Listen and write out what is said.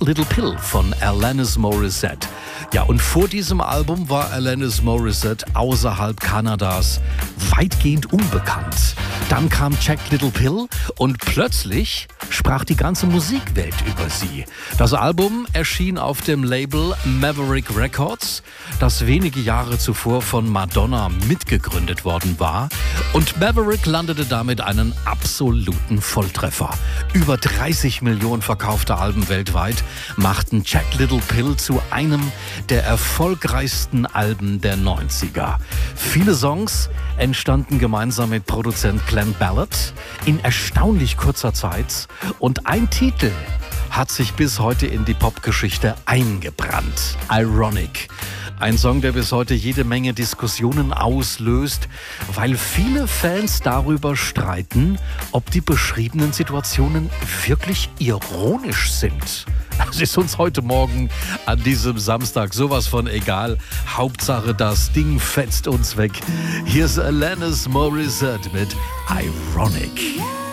Little Pill von Alanis Morissette. Ja, und vor diesem Album war Alanis Morissette außerhalb Kanadas weitgehend unbekannt. Dann kam Jagged Little Pill und plötzlich sprach die ganze Musikwelt über sie. Das Album erschien auf dem Label Maverick Records, das wenige Jahre zuvor von Madonna mitgegründet worden war. Und Maverick landete damit einen absoluten Volltreffer. Über 30 Millionen verkaufte Alben weltweit machten Jagged Little Pill zu einem der erfolgreichsten Alben der 90er. Viele Songs entstanden gemeinsam mit Produzent Glenn Ballard in erstaunlich kurzer Zeit und ein Titel hat sich bis heute in die Popgeschichte eingebrannt. Ironic. Ein Song, der bis heute jede Menge Diskussionen auslöst, weil viele Fans darüber streiten, ob die beschriebenen Situationen wirklich ironisch sind. Es ist uns heute Morgen an diesem Samstag sowas von egal. Hauptsache, das Ding fetzt uns weg. Hier ist Alanis Morissette mit Ironic.